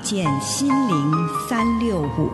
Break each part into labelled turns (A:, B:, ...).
A: 见心灵365。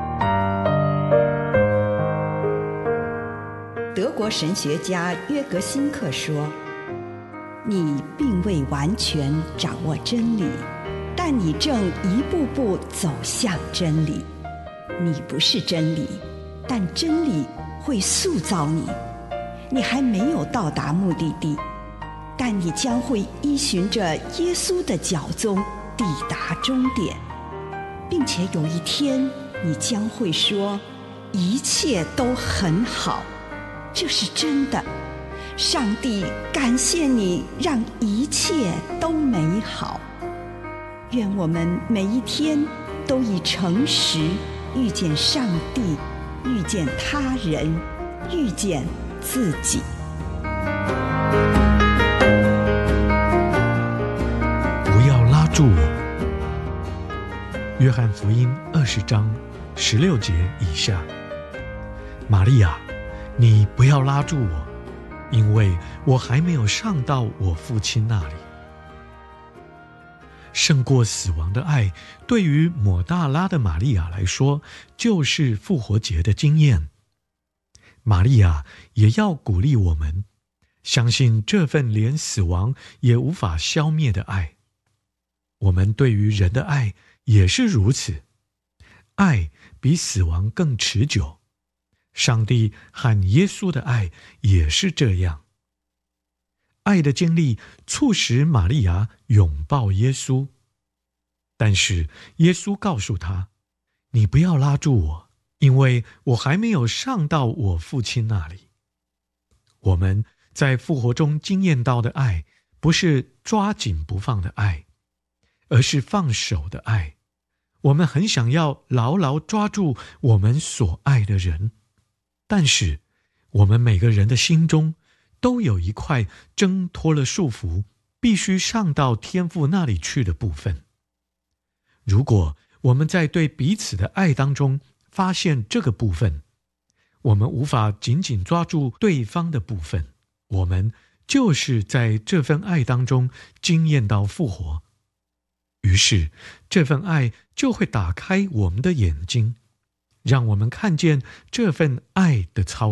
A: 德国神学家约格辛克说，你并未完全掌握真理，但你正一步步走向真理。你不是真理，但真理会塑造你。你还没有到达目的地，但你将会依循着耶稣的脚踪抵达终点，并且有一天你将会说，一切都很好。这是真的，上帝感谢你让一切都美好。愿我们每一天都以诚实遇见上帝，遇见他人，遇见自己。
B: 不要拉住我。约翰福音20章16节以下。玛利亚，你不要拉住我，因为我还没有上到我父亲那里。胜过死亡的爱，对于抹大拉的玛利亚来说，就是复活节的经验。玛利亚也要鼓励我们，相信这份连死亡也无法消灭的爱。我们对于人的爱也是如此，爱比死亡更持久。上帝和耶稣的爱也是这样。爱的经历促使玛利亚拥抱耶稣，但是耶稣告诉他，你不要拉住我，因为我还没有上到我父亲那里。我们在复活中经验到的爱，不是抓紧不放的爱，而是放手的爱。我们很想要牢牢抓住我们所爱的人，但是我们每个人的心中都有一块挣脱了束缚，必须上到天父那里去的部分。如果我们在对彼此的爱当中发现这个部分，我们无法紧紧抓住对方的部分，我们就是在这份爱当中经验到复活。于是这份爱就会打开我们的眼睛，让我们看见这份爱的操